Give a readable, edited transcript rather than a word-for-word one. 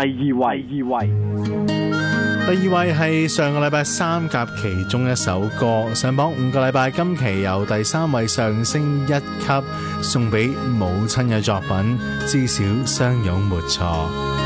第二位係上個禮拜3甲其中一首歌，上榜5個禮拜，今期由第3位上升1級，送俾母親嘅作品，至少相擁沒錯。